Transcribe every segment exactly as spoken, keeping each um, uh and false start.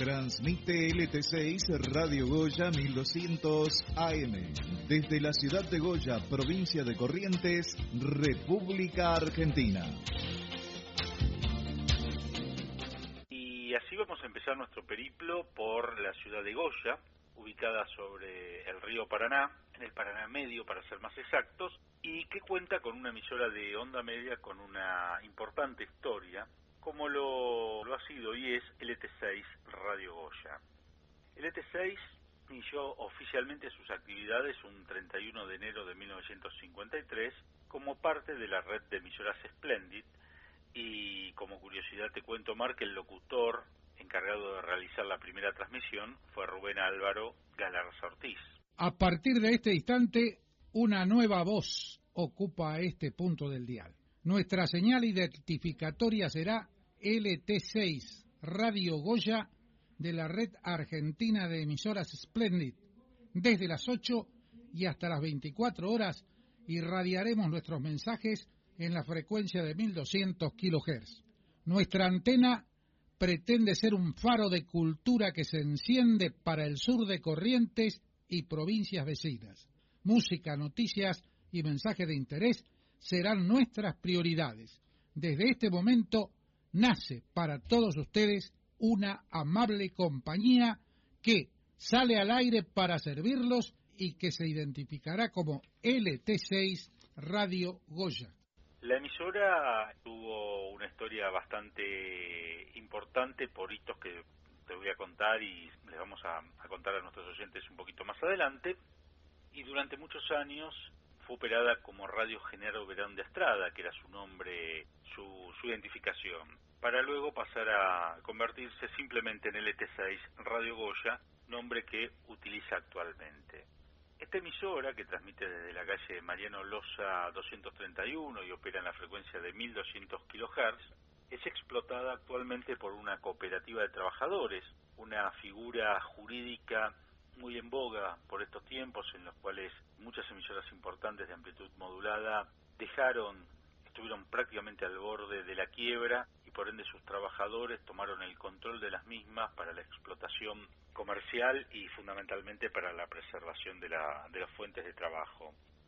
Transmite L T seis Radio Goya mil doscientos A M. Desde la ciudad de Goya, provincia de Corrientes, República Argentina. Y así vamos a empezar nuestro periplo por la ciudad de Goya, ubicada sobre el río Paraná, en el Paraná Medio para ser más exactos, y que cuenta con una emisora de onda media con una importante historia, como lo, lo ha sido y es L T seis Radio Goya. L T seis inició oficialmente sus actividades un treinta y uno de enero de mil novecientos cincuenta y tres como parte de la red de emisoras Splendid, y como curiosidad te cuento, Mar, que el locutor encargado de realizar la primera transmisión fue Rubén Álvaro Galarza Ortiz. A partir de este instante, una nueva voz ocupa este punto del dial. Nuestra señal identificatoria será L T seis Radio Goya de la red argentina de emisoras Splendid. Desde las ocho y hasta las veinticuatro horas irradiaremos nuestros mensajes en la frecuencia de mil doscientos kilohertz. Nuestra antena pretende ser un faro de cultura que se enciende para el sur de Corrientes y provincias vecinas. Música, noticias y mensajes de interés serán nuestras prioridades. Desde este momento nace para todos ustedes una amable compañía que sale al aire para servirlos y que se identificará como L T seis Radio Goya. La emisora tuvo una historia bastante importante por hitos que te voy a contar y les vamos a, a contar a nuestros oyentes un poquito más adelante, y durante muchos años fue operada como Radio Genaro Verón de Estrada, que era su nombre, su, su identificación, para luego pasar a convertirse simplemente en L T seis Radio Goya, nombre que utiliza actualmente. Esta emisora, que transmite desde la calle Mariano Loza doscientos treinta y uno y opera en la frecuencia de mil doscientos kilohertz, es explotada actualmente por una cooperativa de trabajadores, una figura jurídica muy en boga por estos tiempos en los cuales muchas emisoras importantes de amplitud modulada dejaron, estuvieron prácticamente al borde de la quiebra, y por ende sus trabajadores tomaron el control de las mismas para la explotación comercial y fundamentalmente para la preservación de, la, de las fuentes de trabajo.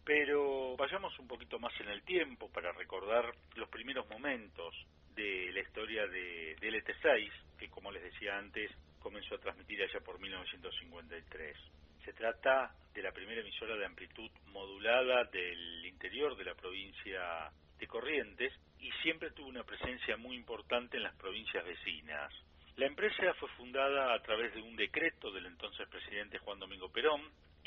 Pero vayamos un poquito más en el tiempo para recordar los primeros momentos de la historia de, de L T seis, que como les decía antes, comenzó a transmitir allá por mil novecientos cincuenta y tres. Se trata de la primera emisora de amplitud modulada del interior de la provincia de Corrientes y siempre tuvo una presencia muy importante en las provincias vecinas. La empresa fue fundada a través de un decreto del entonces presidente Juan Domingo Perón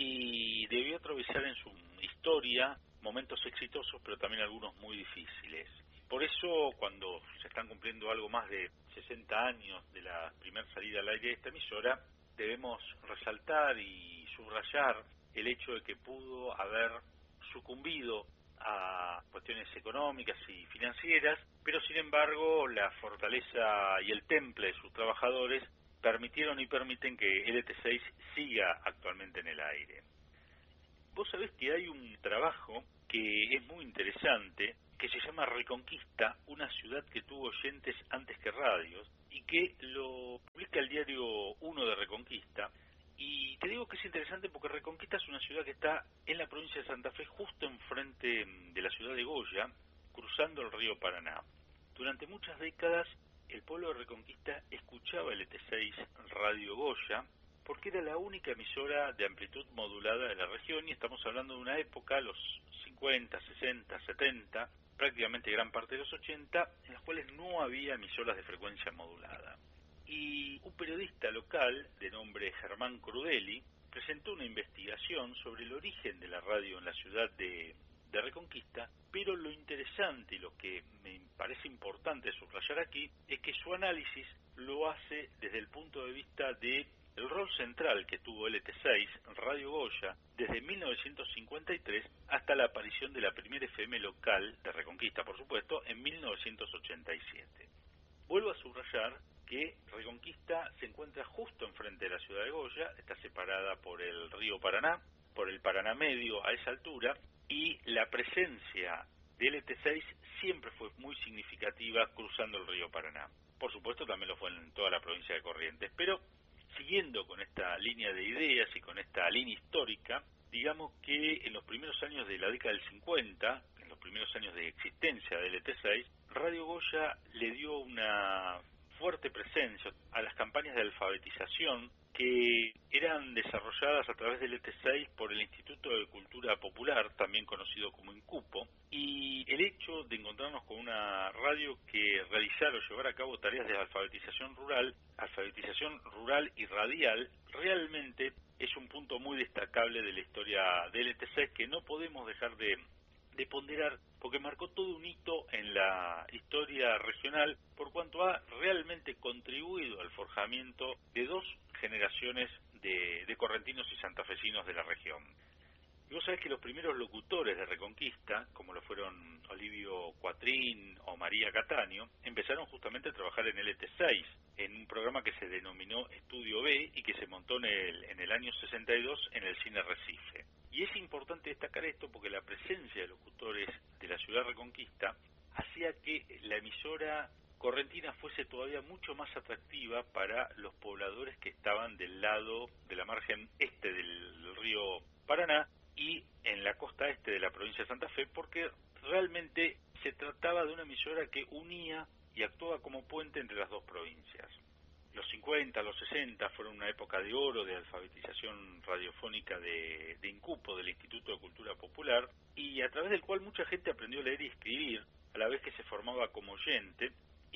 y debió atravesar en su historia momentos exitosos, pero también algunos muy difíciles. Por eso, cuando se están cumpliendo algo más de sesenta años de la primera salida al aire de esta emisora, debemos resaltar y subrayar el hecho de que pudo haber sucumbido a cuestiones económicas y financieras, pero sin embargo la fortaleza y el temple de sus trabajadores permitieron y permiten que L T seis siga actualmente en el aire. Vos sabés que hay un trabajo que es muy interesante, que se llama Reconquista, una ciudad que tuvo oyentes antes que radios, y que lo publica el diario Uno de Reconquista. Y te digo que es interesante porque Reconquista es una ciudad que está en la provincia de Santa Fe, justo enfrente de la ciudad de Goya, cruzando el río Paraná. Durante muchas décadas el pueblo de Reconquista escuchaba L T seis Radio Goya porque era la única emisora de amplitud modulada de la región, y estamos hablando de una época, los cincuenta, sesenta, setenta, prácticamente gran parte de los ochenta, en las cuales no había emisoras de frecuencia modulada. Y un periodista local de nombre Germán Crudeli presentó una investigación sobre el origen de la radio en la ciudad de, de Reconquista, pero lo interesante y lo que me parece importante subrayar aquí es que su análisis lo hace desde el punto de vista de el rol central que tuvo L T seis Radio Goya desde mil novecientos cincuenta y tres hasta la aparición de la primera F M local de Reconquista, por supuesto, en mil novecientos ochenta y siete. Vuelvo a subrayar que Reconquista se encuentra justo enfrente de la ciudad de Goya, está separada por el río Paraná, por el Paraná Medio a esa altura, y la presencia de L T seis siempre fue muy significativa cruzando el río Paraná. Por supuesto también lo fue en toda la provincia de Corrientes, pero siguiendo con esta línea de ideas y con esta línea histórica, digamos que en los primeros años de la década del cincuenta, en los primeros años de existencia de L T seis, Radio Goya le dio una fuerte presencia a las campañas de alfabetización que eran desarrolladas a través del L T seis por el Instituto de Cultura Popular, también conocido como INCUPO, y el hecho de encontrarnos con una radio que realizara o llevara a cabo tareas de alfabetización rural, alfabetización rural y radial, realmente es un punto muy destacable de la historia de L T seis que no podemos dejar de, de ponderar, porque marcó todo un hito en la historia regional, por cuanto ha realmente contribuido al forjamiento de dos generaciones de, de correntinos y santafesinos de la región. Y vos sabés que los primeros locutores de Reconquista, como lo fueron Olivio Cuatrín o María Cataño, empezaron justamente a trabajar en L T seis, en un programa que se denominó Estudio B y que se montó en el, en el año sesenta y dos en el Cine Recife. Y es importante destacar esto porque la presencia de locutores de la ciudad Reconquista hacía que la emisora correntina fuese todavía mucho más atractiva para los pobladores que estaban del lado de la margen este del, del río Paraná y en la costa este de la provincia de Santa Fe, porque realmente se trataba de una emisora que unía y actuaba como puente entre las dos provincias. Los cincuenta, los sesenta fueron una época de oro de alfabetización radiofónica de, de INCUPO, del Instituto de Cultura Popular, y a través del cual mucha gente aprendió a leer y escribir, a la vez que se formaba como oyente,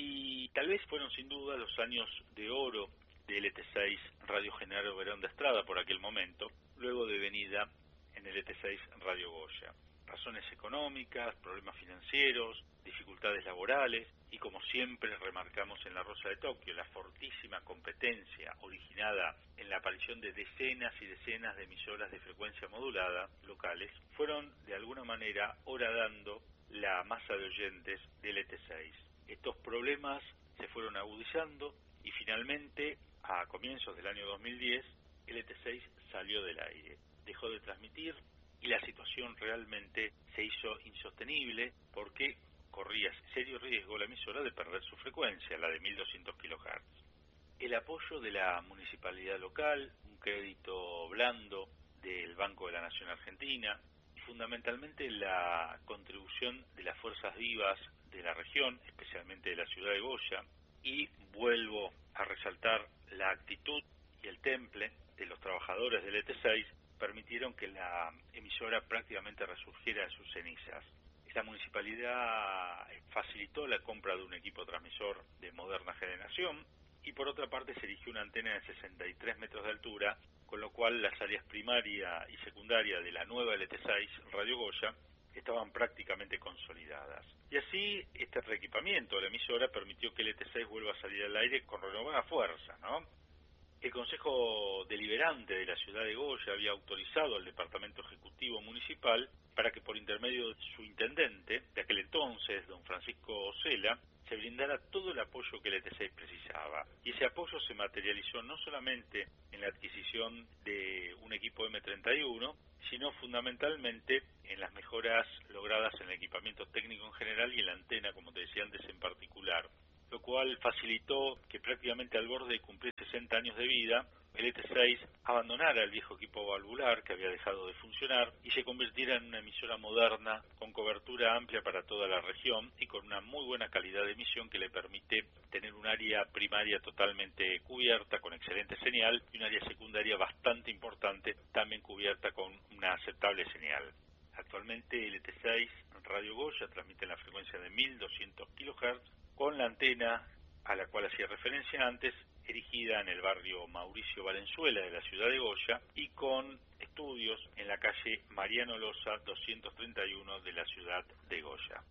y tal vez fueron sin duda los años de oro de L T seis Radio Genaro Verón de Estrada por aquel momento, luego de venida en L T seis Radio Goya. Razones económicas, problemas financieros, dificultades laborales y, como siempre remarcamos en La Rosa de Tokio, la fortísima competencia originada en la aparición de decenas y decenas de emisoras de frecuencia modulada locales, fueron de alguna manera horadando la masa de oyentes de L T seis. Estos problemas se fueron agudizando y finalmente, a comienzos del año dos mil diez, L T seis salió del aire, dejó de transmitir y la situación realmente se hizo insostenible porque corría serio riesgo la emisora de perder su frecuencia, la de mil doscientos kilohertz. El apoyo de la municipalidad local, un crédito blando del Banco de la Nación Argentina y fundamentalmente la contribución de las fuerzas vivas de la región, especialmente de la ciudad de Goya, y vuelvo a resaltar la actitud y el temple de los trabajadores del L T seis, permitieron que la emisora prácticamente resurgiera de sus cenizas. La municipalidad facilitó la compra de un equipo transmisor de moderna generación y por otra parte se erigió una antena de sesenta y tres metros de altura, con lo cual las áreas primaria y secundaria de la nueva L T seis Radio Goya estaban prácticamente consolidadas. Y así este reequipamiento de la emisora permitió que L T seis vuelva a salir al aire con renovada fuerza, ¿no? El Consejo Deliberante de la ciudad de Goya había autorizado al Departamento Ejecutivo Municipal para que por intermedio de su intendente, de aquel entonces, don Francisco Ocela, se brindara todo el apoyo que L T seis precisaba. Y ese apoyo se materializó no solamente en la adquisición de un equipo eme treinta y uno, sino fundamentalmente en las mejoras logradas en el equipamiento técnico en general y en la antena, como te decía antes, en particular, lo cual facilitó que prácticamente al borde de cumplir sesenta años de vida, el L T seis abandonara el viejo equipo valvular que había dejado de funcionar y se convirtiera en una emisora moderna con cobertura amplia para toda la región y con una muy buena calidad de emisión que le permite tener un área primaria totalmente cubierta con excelente señal y un área secundaria bastante importante también cubierta con una aceptable señal. Actualmente L T seis Radio Goya transmite en la frecuencia de mil doscientos kilohertz con la antena a la cual hacía referencia antes, erigida en el barrio Mauricio Valenzuela de la ciudad de Goya y con estudios en la calle Mariano Loza doscientos treinta y uno de la ciudad de Goya.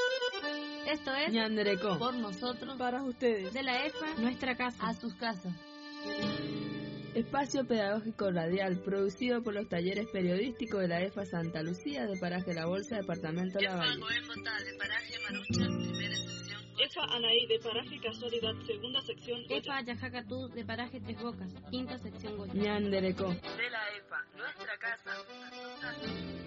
Esto es Ñanderecó. Por nosotros, Para ustedes. de la E F A, Nuestra casa. a sus casas. Espacio pedagógico radial, producido por los talleres periodísticos de la E F A Santa Lucía, de Paraje La Bolsa, departamento La Valle. de Paraje Marucha, primera sección. E F A Anaí de Paraje Casualidad, segunda sección. E F A Yajacatú de Paraje Tres Bocas, quinta sección Goya. Ñanderecó. De la E F A, nuestra casa, a sus casas.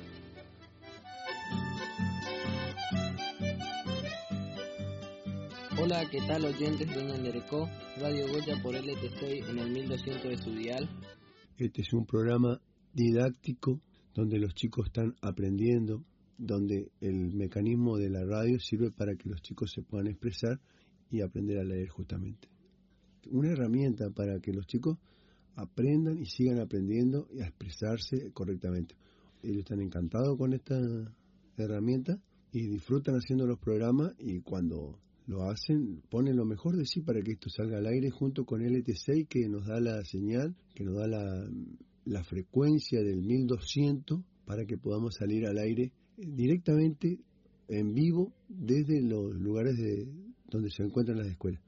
Hola, ¿qué tal oyentes de Ñanderecó? Radio Goya por L T seis en el mil doscientos de su dial. Este es un programa didáctico donde los chicos están aprendiendo, donde el mecanismo de la radio sirve para que los chicos se puedan expresar y aprender a leer justamente. Una herramienta para que los chicos aprendan y sigan aprendiendo y a expresarse correctamente. Ellos están encantados con esta herramienta y disfrutan haciendo los programas, y cuando lo hacen ponen lo mejor de sí para que esto salga al aire junto con L T seis, que nos da la señal, que nos da la, la frecuencia del mil doscientos para que podamos salir al aire directamente en vivo desde los lugares de donde se encuentran las escuelas.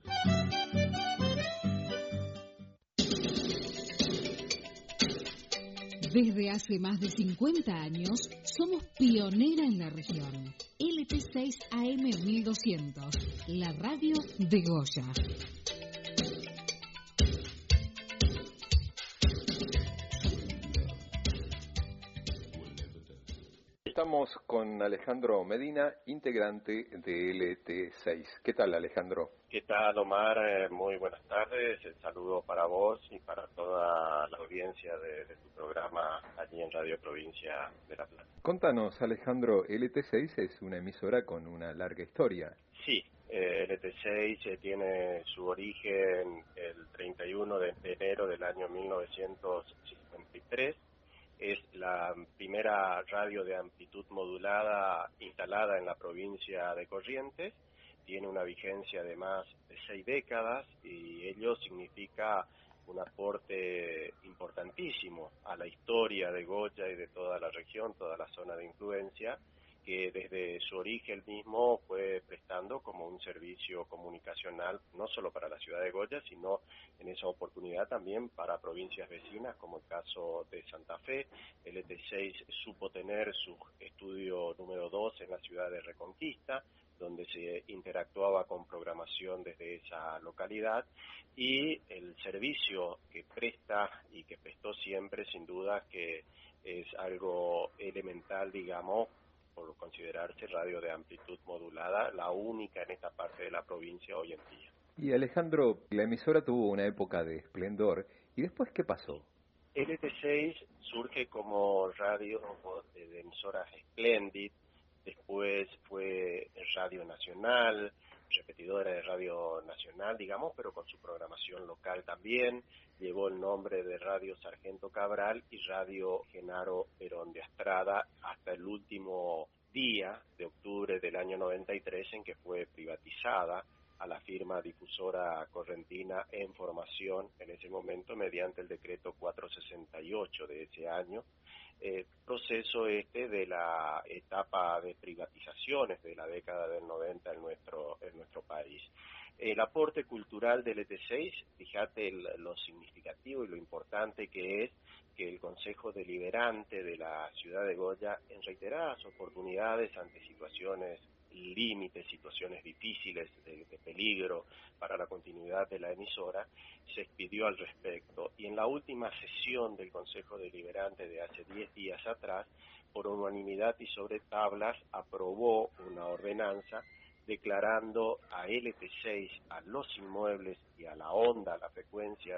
Desde hace más de cincuenta años, somos pionera en la región. L T seis A M mil doscientos, la radio de Goya. Estamos con Alejandro Medina, integrante de L T seis. ¿Qué tal, Alejandro? ¿Qué tal, Omar? Eh, muy buenas tardes. El saludo para vos y para toda la audiencia de, de tu programa allí en Radio Provincia de La Plata. Contanos, Alejandro, L T seis es una emisora con una larga historia. Sí, eh, L T seis eh, tiene su origen el treinta y uno de enero del año mil novecientos cincuenta y tres. Es la primera radio de amplitud modulada instalada en la provincia de Corrientes. Tiene una vigencia de más de seis décadas y ello significa un aporte importantísimo a la historia de Goya y de toda la región, toda la zona de influencia, que desde su origen mismo fue prestando como un servicio comunicacional no solo para la ciudad de Goya, sino en esa oportunidad también para provincias vecinas, como el caso de Santa Fe. L T seis supo tener su estudio número dos en la ciudad de Reconquista, donde se interactuaba con programación desde esa localidad, y el servicio que presta y que prestó siempre, sin duda, que es algo elemental, digamos, por considerarse radio de amplitud modulada, la única en esta parte de la provincia hoy en día. Y Alejandro, la emisora tuvo una época de esplendor, ¿y después qué pasó? L T seis surge como radio de emisoras Splendid, después fue Radio Nacional, repetidora de Radio Nacional, digamos, pero con su programación local también. Llevó el nombre de Radio Sargento Cabral y Radio Genaro Perón de Astrada hasta el último día de octubre del año noventa y tres, en que fue privatizada a la firma difusora correntina En Formación en ese momento mediante el decreto cuatrocientos sesenta y ocho de ese año. Eh, proceso este de la etapa de privatizaciones de la década del noventa en nuestro en nuestro país. El aporte cultural del L T seis, fíjate el, lo significativo y lo importante que es que el Consejo Deliberante de la ciudad de Goya, en reiteradas oportunidades ante situaciones límites, situaciones difíciles de, de peligro para la continuidad de la emisora, se expidió al respecto. Y en la última sesión del Consejo Deliberante de hace diez días atrás, por unanimidad y sobre tablas, aprobó una ordenanza declarando a L T seis, a los inmuebles y a la onda, a la frecuencia